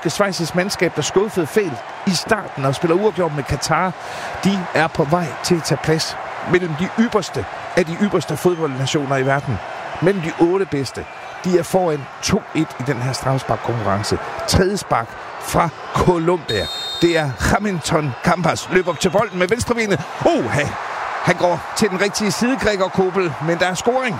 huske, Schweiz' mandskab, der skuffede fejl i starten og spiller uafgjort med Katar, de er på vej til at tage plads mellem de ypperste af de ypperste fodboldnationer i verden. Mellem de 8 bedste. De er foran 2-1 i den her straffesparkkonkurrence. Tredje spark fra Colombia. Det er Hamilton Campas. Løber op til bolden med venstrebenet. Han går til den rigtige side, Gregor Kobel, men der er scoring.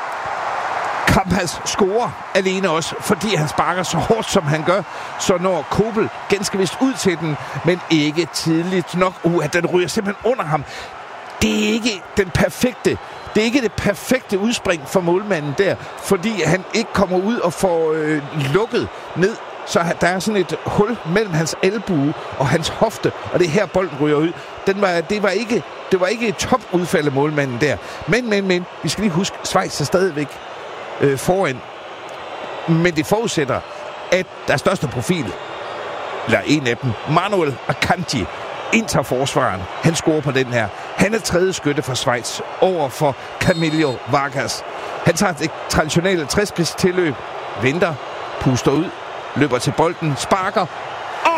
Campas scorer alene også, fordi han sparker så hårdt, som han gør. Så når Kobel ganske vist ud til den, men ikke tidligt nok. At den ryger simpelthen under ham. Det er ikke den perfekte. Det er ikke det perfekte udspring for målmanden der, fordi han ikke kommer ud og får lukket ned. Så der er sådan et hul mellem hans albue og hans hofte, og det er her bolden ryger ud. Det var ikke et topudfald af målmanden der. Men, vi skal lige huske, Schweiz er stadigvæk foran. Men det forudsætter, at der er største profil, eller en af dem, Manuel Akanji, indtager forsvaren. Han scorer på den her. Han er tredje skytte for Schweiz over for Camilo Vargas. Han tager det traditionelle 60-spids tilløb, venter, puster ud, løber til bolden, sparker og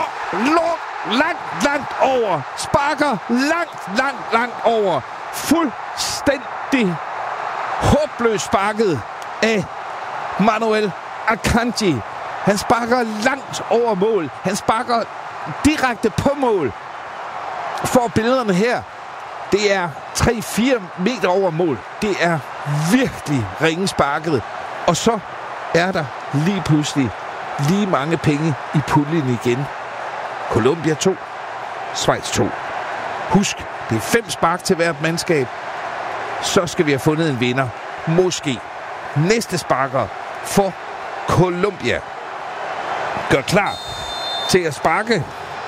langt over. Sparker langt over. Fuldstændig håbløst sparket af Manuel Akanji. Han sparker langt over mål. Han sparker direkte på mål. For billederne her, det er 3-4 meter over mål. Det er virkelig ringe sparket. Og så er der lige pludselig lige mange penge i puljen igen. Colombia 2, Schweiz 2. Husk, det er 5 spark til hvert mandskab. Så skal vi have fundet en vinder. Måske. Næste sparker for Colombia. Gør klar til at sparke.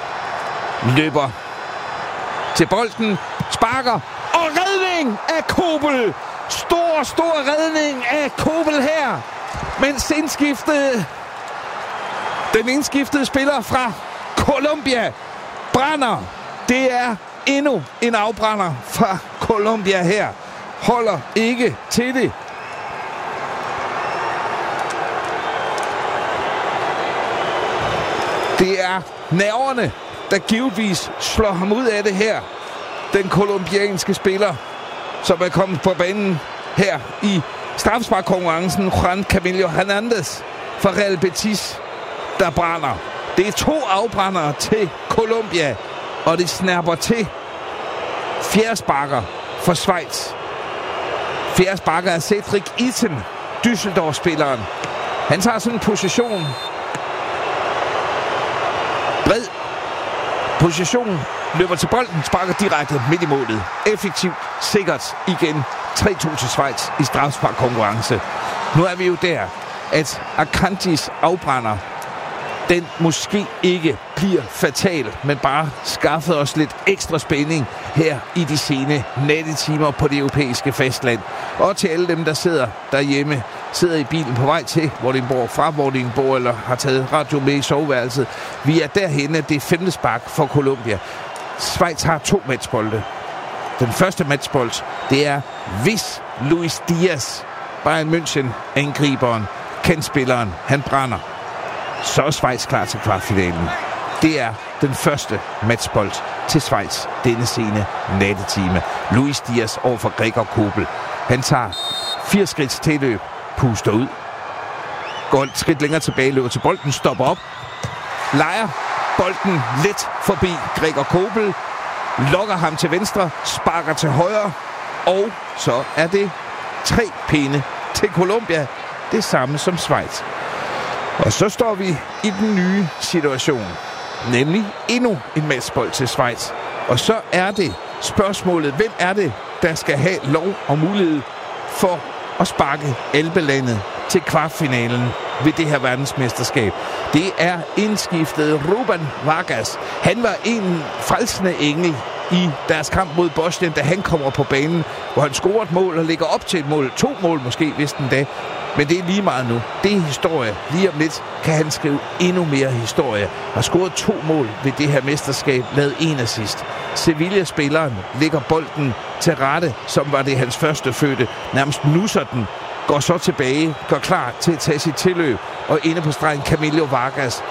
Løber til bolden. Sparker. Og redning af Kobel. Stor redning af Kobel her. Mens den indskiftede spiller fra Colombia brænder. Det er endnu en afbrænder fra Colombia her. Holder ikke til det. Det er nerverne, der givetvis slår ham ud af det her. Den colombianske spiller, som er kommet på banen her i straffesparkkonkurrencen, Juan Camilo Hernandez fra Real Betis, der brænder. Det er 2 afbrændere til Colombia, og det snapper til. Fjerde sparker for Schweiz. Fjerde sparker er Cedric Itten, Düsseldorf-spilleren. Han tager sådan en position. Bred position. Løber til bolden, sparker direkte midt i målet. Effektivt, sikkert igen. 3-2 til Schweiz i straffesparkkonkurrence. Nu er vi jo der, at Akanjis afbrænder, den måske ikke bliver fatal, men bare skaffet os lidt ekstra spænding her i de sene nattetimer på det europæiske fastland. Og til alle dem, der sidder derhjemme, sidder i bilen på vej til Vordingborg, fra Vordingborg, eller har taget radio med i soveværelset. Vi er derhen, at det er 5. spark for Colombia. Schweiz har 2 matchbolde. Den første matchbold, det er hvis Luis Diaz, Bayern München, angriberen, kantspilleren, han brænder, så er Schweiz klar til kvartfinalen. Det er den første matchbold til Schweiz denne sene nattetime. Luis Diaz over for Gregor Kobel. Han tager 4 skridts tilløb, puster ud, går et skridt længere tilbage, løber til bolden, stopper op, lejer bolden let forbi Gregor Kobel, lokker ham til venstre, sparker til højre, og så er det 3 pinde til Colombia. Det samme som Schweiz. Og så står vi i den nye situation, nemlig endnu en matchbold til Schweiz. Og så er det spørgsmålet, hvem er det, der skal have lov og mulighed for at sparke Elbelandet til kvartfinalen ved det her verdensmesterskab. Det er indskiftet Ruben Vargas. Han var en frelsende engel i deres kamp mod Bosnien, da han kommer på banen, hvor han scorer et mål og ligger op til et mål. 2 mål måske, hvis den dag. Men det er lige meget nu. Det er historie. Lige om lidt kan han skrive endnu mere historie. Har scoret 2 mål ved det her mesterskab, lavet 1 assist. Sevilla-spilleren lægger bolden til rette, som var det hans første fødte. Nærmest nusser den, går så tilbage, går klar til at tage sit tilløb. Og inde på stregen Camilo Vargas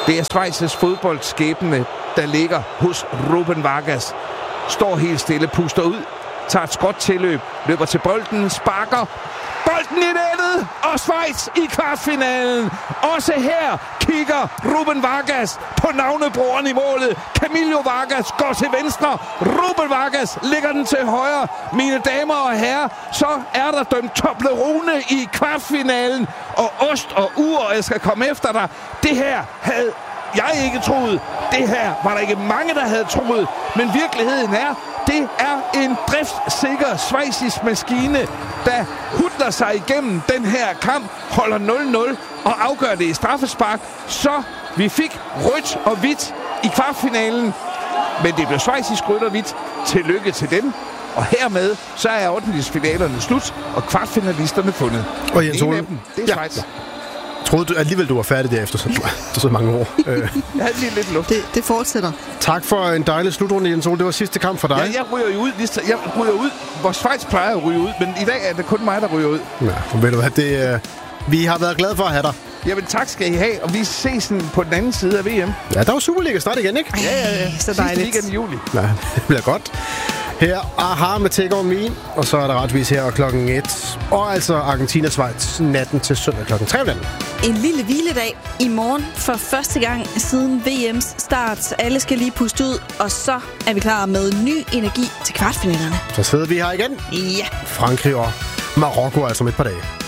Det er Schweiz' fodboldskæbne, der ligger hos Ruben Vargas. Står helt stille, puster ud, tager et skråt tilløb, løber til bolden, sparker bolden i nettet, og Schweiz i kvartfinalen. Også her kigger Ruben Vargas på navnebroren i målet. Camilo Vargas går til venstre. Ruben Vargas lægger den til højre. Mine damer og herrer, så er der dømt Toblerone i kvartfinalen. Og ost og ur, jeg skal komme efter dig. Det her havde jeg ikke troet. Det her var der ikke mange, der havde troet. Men virkeligheden er, det er en driftssikker schweizisk maskine, der hudler sig igennem den her kamp, holder 0-0 og afgør det i straffespark. Så vi fik rødt og hvidt i kvartfinalen, men det blev schweizisk rødt og hvidt. Tillykke til dem. Og hermed så er ottendedelsfinalerne slut, og kvartfinalisterne fundet. Og Jens Ole, det er Schweiz. Troede du alligevel, du var færdig derefter så mange år? Jeg havde lige lidt luft. Det fortsætter. Tak for en dejlig slutrunde, Jens Ole. Det var sidste kamp for dig. Ja, jeg ryger ud, hvor Schweiz plejer at ryge ud, men i dag er det kun mig, der ryger ud. Ja, ved du hvad, vi har været glade for at have dig. Jamen tak skal I have, og vi ses på den anden side af VM. Ja, der var Superliga start igen, ikke? Ja. Så dejligt. Sidste weekend i juli. Ja, det bliver godt. Her Aha med Take On Me, og så er der retvis her klokken 1. Og altså Argentina-Schweiz natten til søndag klokken 3. En lille hviledag i morgen for første gang siden VM's start. Alle skal lige puste ud, og så er vi klar med ny energi til kvartfinalerne. Så sidder vi her igen. Ja. Frankrig og Marokko altså om et par dage.